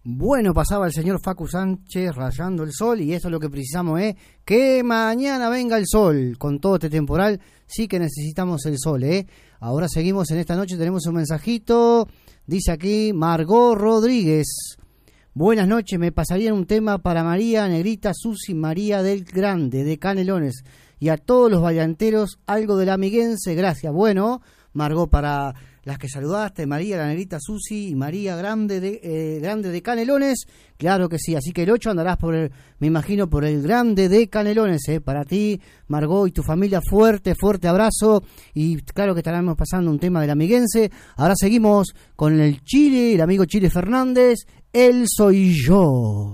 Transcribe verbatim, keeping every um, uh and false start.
Bueno, pasaba el señor Facu Sánchez rayando el sol, y eso es lo que precisamos, ¿eh? Que mañana venga el sol. Con todo este temporal sí que necesitamos el sol, ¿eh? Ahora seguimos en esta noche, tenemos un mensajito. Dice aquí Margot Rodríguez: buenas noches, me pasarían un tema para María Negrita, Susi, María del Grande, de Canelones, y a todos los varianteros, algo de la amiguense, gracias. Bueno, Margot, para las que saludaste, María, la Negrita, Susi y María Grande de, eh, Grande de Canelones, claro que sí, así que el ocho andarás por el, me imagino, por el Grande de Canelones, eh, para ti, Margot, y tu familia, fuerte, fuerte abrazo, y claro que estaremos pasando un tema del amiguense. Ahora seguimos con el Chile, el amigo Chile Fernández, Él Soy Yo.